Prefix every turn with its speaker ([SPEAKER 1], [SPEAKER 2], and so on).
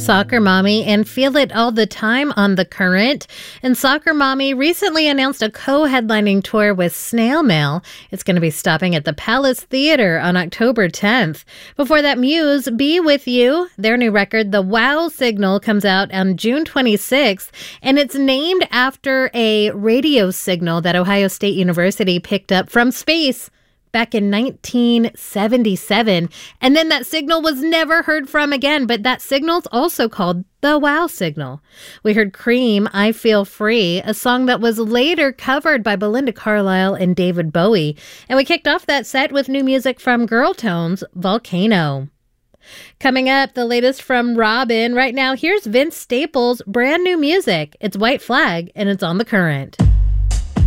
[SPEAKER 1] Soccer Mommy and Feel It All the Time on The Current. And Soccer Mommy recently announced a co-headlining tour with Snail Mail. It's going to be stopping at the Palace Theater on October 10th. Before that, Muse, Be With You. Their new record, The Wow Signal, comes out on June 26th. And it's named after a radio signal that Ohio State University picked up from space back in 1977. And then that signal was never heard from again. But that signal's also called the Wow Signal. We heard Cream, I Feel Free, a song that was later covered by Belinda Carlisle and David Bowie. And we kicked off that set with new music from Girl Tones, Volcano. Coming up, the latest from Robin. Right now, here's Vince Staples' brand new music. It's White Flag, and it's on The Current.